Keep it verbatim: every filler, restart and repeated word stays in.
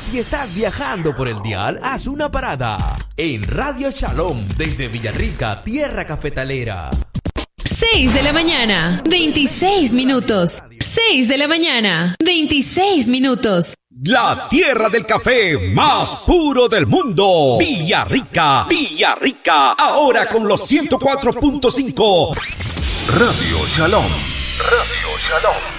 Si estás viajando por el dial, haz una parada en Radio Shalom desde Villarrica, tierra cafetalera. seis de la mañana, veintiséis minutos. seis de la mañana, veintiséis minutos. La tierra del café más puro del mundo. Villarrica, Villarrica. Ahora con los ciento cuatro punto cinco. Radio Shalom. Radio Shalom.